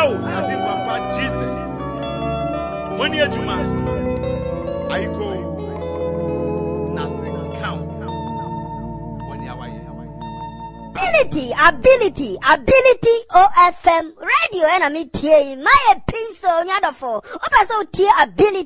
Oh, nothing Papa Jesus. When you Juma, I go nothing count. When you are Ability OFM radio and I mean my pencil nyadafo. Opa so ability